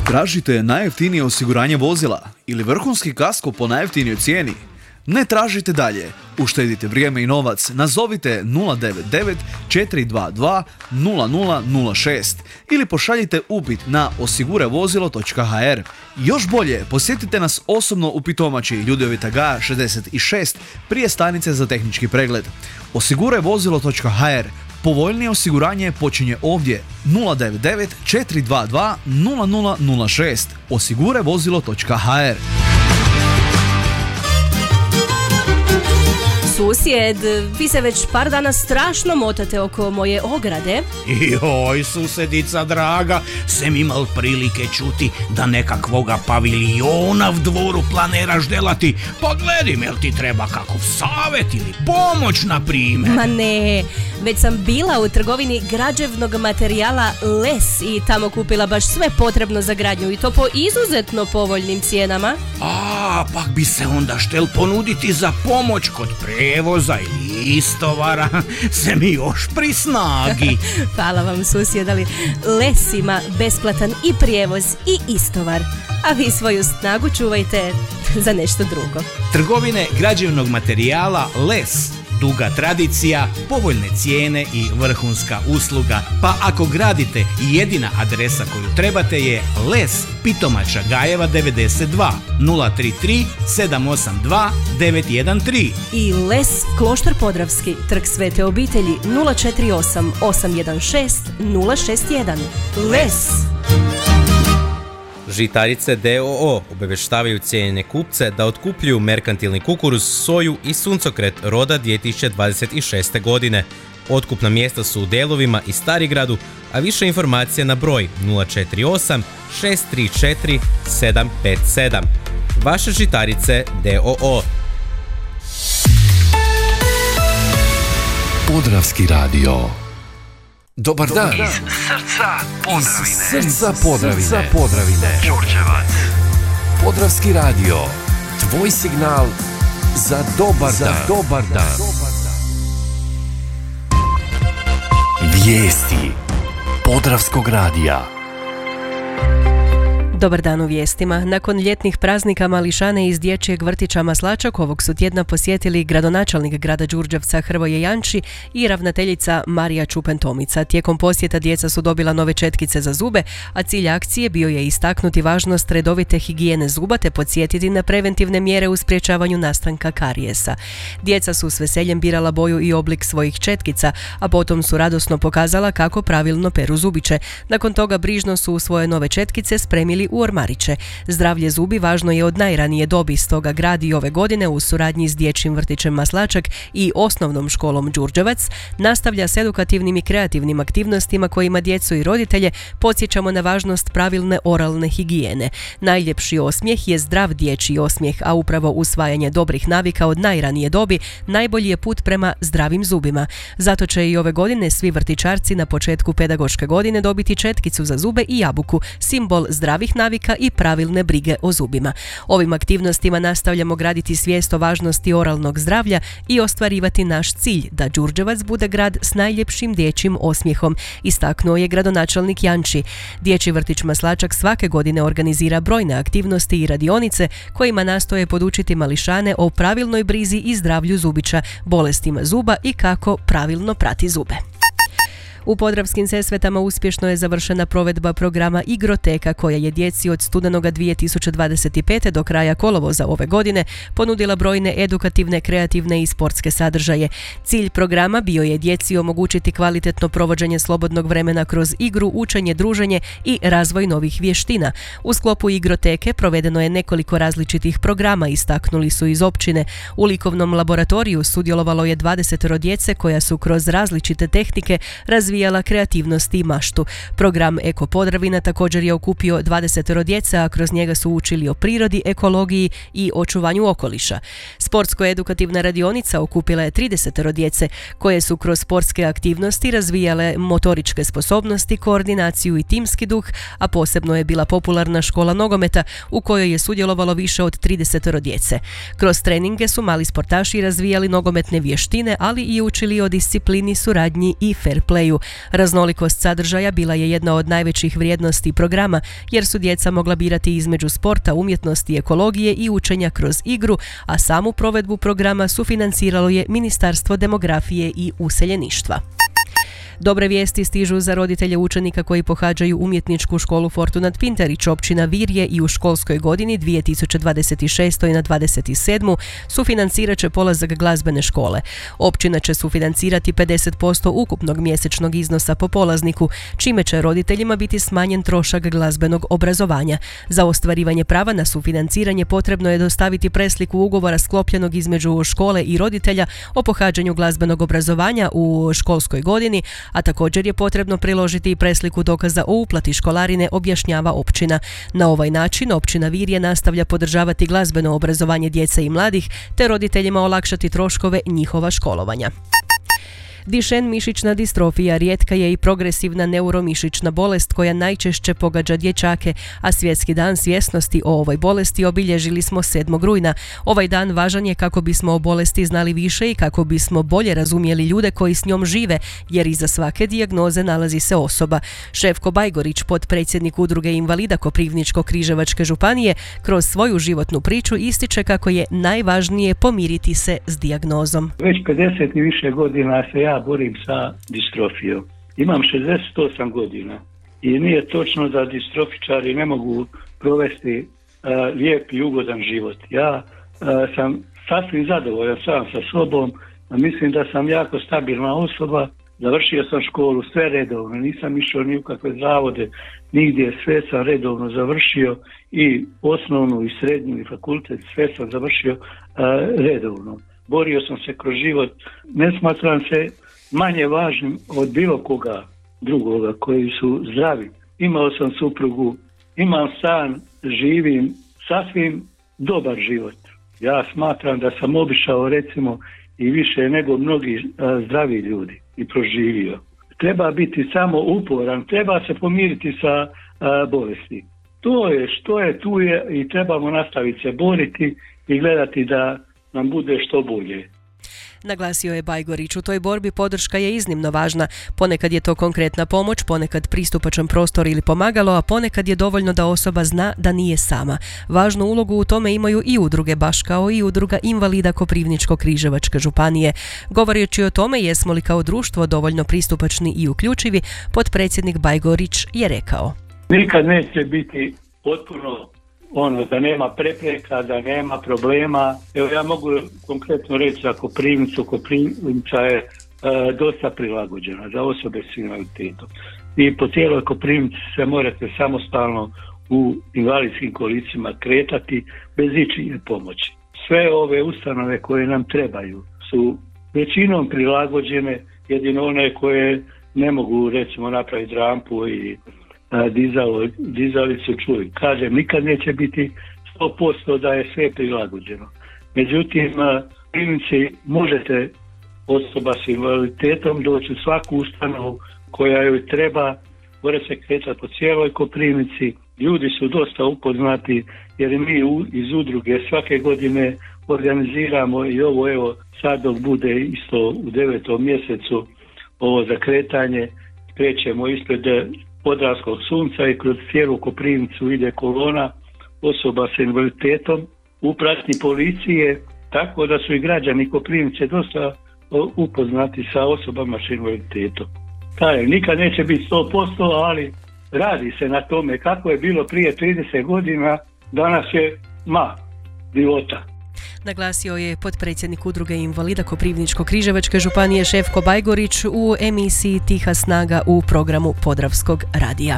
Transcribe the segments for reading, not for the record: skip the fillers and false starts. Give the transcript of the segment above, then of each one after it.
Tražite najjeftinije osiguranje vozila ili vrhunski kasko po najjeftinijoj cijeni? Ne tražite dalje. Uštedite vrijeme i novac. Nazovite 099 422 0006 ili pošaljite upit na osigurajvozilo.hr. Još bolje, posjetite nas osobno u Pitomači, Ljudevita Gaja 66, prije stanice za tehnički pregled. Osigurajvozilo.hr. Povoljnije osiguranje počinje ovdje. 099 422 0006. Osigurajvozilo.hr. Susjed, vi se već par dana strašno motate oko moje ograde. Joj, susedica draga, sem imal prilike čuti da nekakvoga paviljona v dvoru planiraš delati. Pa gledim, jel ti treba kakov savjet ili pomoć, na primjer? Ma ne, već sam bila u trgovini građevnog materijala Les i tamo kupila baš sve potrebno za gradnju i to po izuzetno povoljnim cijenama. Pak bi se onda štel ponuditi za pomoć kod prevoza ili istovara, se mi još pri snagi. Hvala vam, susjed, ali Les ima besplatan i prijevoz i istovar, a vi svoju snagu čuvajte za nešto drugo. Trgovine građevnog materijala Les. Duga tradicija, povoljne cijene i vrhunska usluga. Pa ako gradite, jedina adresa koju trebate je Les, Pitomača Gajeva 92 033 782 913 i Les, Kloštar Podravski, Trg Svete obitelji 048 816 061. Les. Žitarice d.o.o. obavještavaju cijenjene kupce da otkupljuju merkantilni kukuruz, soju i suncokret roda 2026. godine. Otkupna mjesta su u Delovima i Starigradu, a više informacija na broj 048 634 757. Vaše Žitarice d.o.o. Podravski radio. Dobar dan. Iz srca Podravine. Đurđevac. Podravski radio. Tvoj signal za dobar dan. Vijesti Podravskog radija. Dobar dan u vijestima. Nakon ljetnih praznika mališane iz dječjeg vrtića Maslačak ovog su tjedna posjetili gradonačelnik grada Đurđevca Hrvoje Janči i ravnateljica Marija Čupen-Tomica. Tijekom posjeta djeca su dobila nove četkice za zube, a cilj akcije bio je istaknuti važnost redovite higijene zuba te podsjetiti na preventivne mjere u sprječavanju nastanka karijesa. Djeca su s veseljem birala boju i oblik svojih četkica, a potom su radosno pokazala kako pravilno peru zubiće. Nakon toga brižno su svoje nove četkice spremili u ormariće. Zdravlje zubi važno je od najranije dobi, stoga grad i ove godine u suradnji s dječjim vrtićem Maslačak i osnovnom školom Đurđevac nastavlja s edukativnim i kreativnim aktivnostima kojima djecu i roditelje podsjećamo na važnost pravilne oralne higijene. Najljepši osmijeh je zdrav dječji osmijeh, a upravo usvajanje dobrih navika od najranije dobi najbolji je put prema zdravim zubima. Zato će i ove godine svi vrtićarci na početku pedagoške godine dobiti četkicu za zube i jabuku, simbol zdravih navika i pravilne brige o zubima. Ovim aktivnostima nastavljamo graditi svijest o važnosti oralnog zdravlja i ostvarivati naš cilj da Đurđevac bude grad s najljepšim dječjim osmijehom, istaknuo je gradonačelnik Janči. Dječji vrtić Maslačak svake godine organizira brojne aktivnosti i radionice kojima nastoje podučiti mališane o pravilnoj brizi i zdravlju zubića, bolestima zuba i kako pravilno prati zube. U Podravskim Sesvetama uspješno je završena provedba programa Igroteka koja je djeci od studenoga 2025. do kraja kolovoza ove godine ponudila brojne edukativne, kreativne i sportske sadržaje. Cilj programa bio je djeci omogućiti kvalitetno provođenje slobodnog vremena kroz igru, učenje, druženje i razvoj novih vještina. U sklopu Igroteke provedeno je nekoliko različitih programa, istaknuli su iz općine. U likovnom laboratoriju sudjelovalo je 20 djece koja su kroz različite tehnike razvijala kreativnost i maštu. Program Eko Podravina također je okupio 20 djece, a kroz njega su učili o prirodi, ekologiji i očuvanju okoliša. Sportsko-edukativna radionica okupila je 30 djece koje su kroz sportske aktivnosti razvijale motoričke sposobnosti, koordinaciju i timski duh, a posebno je bila popularna škola nogometa u kojoj je sudjelovalo više od 30 djece. Kroz treninge su mali sportaši razvijali nogometne vještine, ali i učili o disciplini, suradnji i fair playu. Raznolikost sadržaja bila je jedna od najvećih vrijednosti programa, jer su djeca mogla birati između sporta, umjetnosti, ekologije i učenja kroz igru, a samu provedbu programa sufinanciralo je Ministarstvo demografije i useljeništva. Dobre vijesti stižu za roditelje učenika koji pohađaju umjetničku školu Fortunat Pintarić, općina Virje, i u školskoj godini 2026. na 27. sufinancirat će polazak glazbene škole. Općina će sufinancirati 50% ukupnog mjesečnog iznosa po polazniku, čime će roditeljima biti smanjen trošak glazbenog obrazovanja. Za ostvarivanje prava na sufinanciranje potrebno je dostaviti presliku ugovora sklopljenog između škole i roditelja o pohađanju glazbenog obrazovanja u školskoj godini, a također je potrebno priložiti i presliku dokaza o uplati školarine, objašnjava općina. Na ovaj način općina Virje nastavlja podržavati glazbeno obrazovanje djece i mladih, te roditeljima olakšati troškove njihova školovanja. Duchenne mišićna distrofija rijetka je i progresivna neuromišićna bolest koja najčešće pogađa dječake, a Svjetski dan svjesnosti o ovoj bolesti obilježili smo 7. rujna. Ovaj dan važan je kako bismo o bolesti znali više i kako bismo bolje razumjeli ljude koji s njom žive, jer iza svake dijagnoze nalazi se osoba. Šefko Bajgorić, potpredsjednik Udruge invalida Koprivničko-križevačke županije, kroz svoju životnu priču ističe kako je najvažnije pomiriti se s dijagnozom. Već 50 i više godina se ja borim sa distrofijom. Imam 68 godina i nije točno da distrofičari ne mogu provesti lijep i ugodan život. Ja sam sasvim zadovoljan sam sa sobom, mislim da sam jako stabilna osoba, završio sam školu sve redovno, nisam išao ni u kakve zavode, nigdje, sve sam redovno završio, i osnovnu i srednju i fakultet, sve sam završio redovno. Borio sam se kroz život, ne smatram se manje važnim od bilo koga drugoga koji su zdravi. Imao sam suprugu, imam stan, živim sasvim dobar život. Ja smatram da sam obišao recimo i više nego mnogi zdravi ljudi i proživio. Treba biti samo uporan, treba se pomiriti sa bolesti. To je što je, tu je i trebamo nastaviti se boriti i gledati da nam bude što bolje. Naglasio je Bajgorić, u toj borbi podrška je iznimno važna. Ponekad je to konkretna pomoć, ponekad pristupačan prostor ili pomagalo, a ponekad je dovoljno da osoba zna da nije sama. Važnu ulogu u tome imaju i udruge, baš kao i Udruga invalida Koprivničko-križevačke županije. Govoreći o tome jesmo li kao društvo dovoljno pristupačni i uključivi, potpredsjednik Bajgorić je rekao: Nikad neće biti potpuno da nema prepreka, da nema problema. Evo, ja mogu konkretno reći za Koprivnicu. Koprivnica je dosta prilagođena za osobe s invaliditetom. I po cijeloj Koprivnici se morate samostalno u invalidskim kolicima kretati bez ičije pomoći. Sve ove ustanove koje nam trebaju su većinom prilagođene, jedino one koje ne mogu recimo napraviti rampu i dizalicu, čuj. Kažem, nikad neće biti 100% da je sve prilagođeno. Međutim, u klinici možete osoba s invaliditetom doći u svaku ustanovu koja joj treba, mora se kretati po cijeloj Koprivnici. Ljudi su dosta upoznati jer mi iz udruge svake godine organiziramo i ovo, evo sad dok bude isto u 9. mjesecu ovo za kretanje, krećemo ispred Podravskog sunca i kroz cijelu Koprivnicu ide kolona osoba s invaliditetom u pratnji policije, tako da su i građani Koprivnice dosta upoznati sa osobama s invaliditetom. Nikad neće biti 100%, ali radi se na tome. Kako je bilo prije 30 godina, danas je života. Naglasio je potpredsjednik Udruge invalida Koprivničko-križevačke županije Šefko Bajgorić u emisiji Tiha snaga u programu Podravskog radija.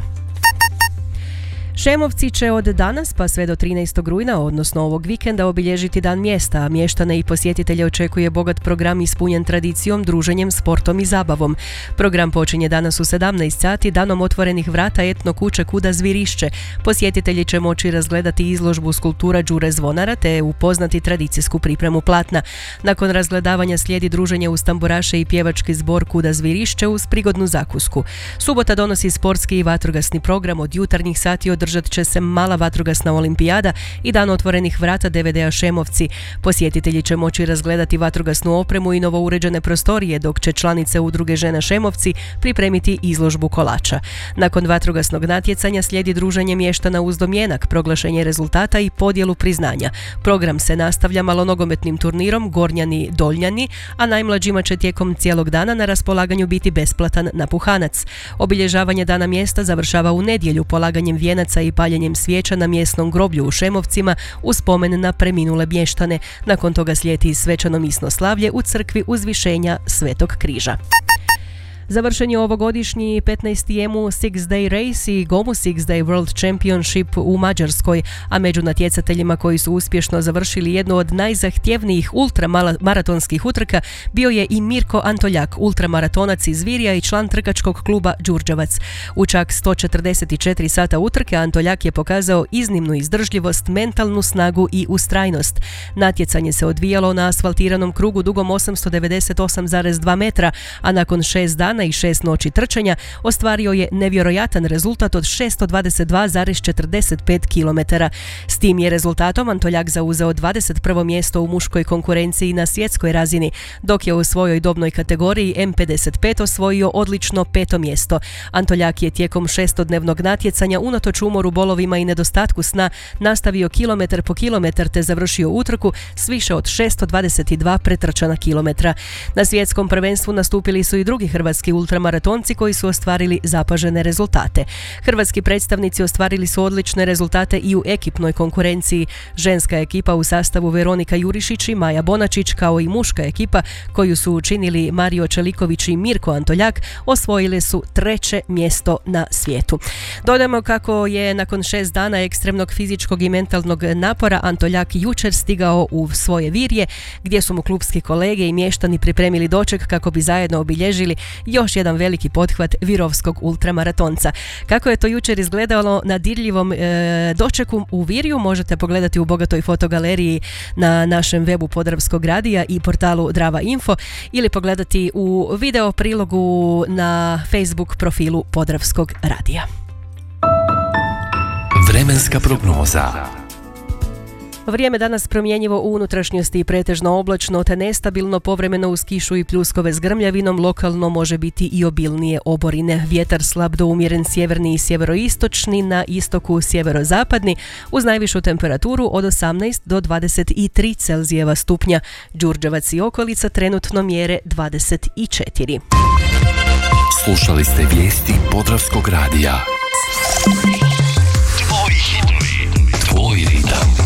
Šemovci će od danas pa sve do 13. rujna, odnosno ovog vikenda, obilježiti Dan mjesta, a mještane i posjetitelje očekuje bogat program ispunjen tradicijom, druženjem, sportom i zabavom. Program počinje danas u 17 sati danom otvorenih vrata etno kuće Kuda Zvirišće. Posjetitelji će moći razgledati izložbu skulptura Đure Zvonara te upoznati tradicijsku pripremu platna. Nakon razgledavanja slijedi druženje uz tamburaše i pjevački zbor Kuda Zvirišće uz prigodnu zakusku. Subota donosi sportski i vatrogasni program od jutarnjih sati od održat će se mala vatrogasna olimpijada i dan otvorenih vrata DVD-a Šemovci. Posjetitelji će moći razgledati vatrogasnu opremu i novouređene prostorije, dok će članice udruge žena Šemovci pripremiti izložbu kolača. Nakon vatrogasnog natjecanja slijedi druženje mještana uz domjenak, proglašenje rezultata i podjelu priznanja. Program se nastavlja malonogometnim turnirom Gornjani-Doljnjani, a najmlađima će tijekom cijelog dana na raspolaganju biti besplatan napuhanac. Obilježavanje dana mjesta završava u nedjelju polaganjem vijenaca i paljenjem svijeća na mjesnom groblju u Šemovcima u spomen na preminule mještane. Nakon toga slijedi svečano misno slavlje u crkvi Uzvišenja Svetog križa. Završen je ovogodišnji 15. EMU Six Day Race i Gomu Six Day World Championship u Mađarskoj, a među natjecateljima koji su uspješno završili jednu od najzahtjevnijih ultramaratonskih utrka bio je i Mirko Antoljak, ultramaratonac iz Virja i član trkačkog kluba Đurđevac. U čak 144 sata utrke Antoljak je pokazao iznimnu izdržljivost, mentalnu snagu i ustrajnost. Natjecanje se odvijalo na asfaltiranom krugu dugom 898,2 metra, a nakon 6 dana i 6 noći trčanja ostvario je nevjerojatan rezultat od 622,45 km. S tim je rezultatom Antoljak zauzeo 21. mjesto u muškoj konkurenciji na svjetskoj razini, dok je u svojoj dobnoj kategoriji M55 osvojio odlično 5. mjesto. Antoljak je tijekom 6-dnevnog natjecanja unatoč umoru, bolovima i nedostatku sna nastavio kilometar po kilometar te završio utrku s više od 622 pretrčana kilometra. Na svjetskom prvenstvu nastupili su i drugi hrvatski ultramaratonci koji su ostvarili zapažene rezultate. Hrvatski predstavnici ostvarili su odlične rezultate i u ekipnoj konkurenciji. Ženska ekipa u sastavu Veronika Jurišić i Maja Bonačić, kao i muška ekipa koju su učinili Mario Čeliković i Mirko Antoljak, osvojile su 3. mjesto na svijetu. Dodajmo kako je nakon 6 dana ekstremnog fizičkog i mentalnog napora Antoljak jučer stigao u svoje Virje, gdje su mu klubski kolege i mještani pripremili doček kako bi zajedno obilježili još jedan veliki pothvat virovskog ultramaratonca. Kako je to jučer izgledalo na dirljivom dočeku u Virju možete pogledati u bogatoj fotogaleriji na našem webu Podravskog radija i portalu Drava Info ili pogledati u video prilogu na Facebook profilu Podravskog radija. Vremenska prognoza. Vrijeme danas promjenjivo u unutrašnjosti i pretežno oblačno te nestabilno, povremeno uz kišu i pljuskove s grmljavinom, lokalno može biti i obilnije oborine. Vjetar slab do umjeren sjeverni i sjeveroistočni, na istoku sjeverozapadni, uz najvišu temperaturu od 18 do 23 Celzijeva stupnja. Đurđevac i okolica trenutno mjere 24. Slušali ste vijesti Podravskog radija.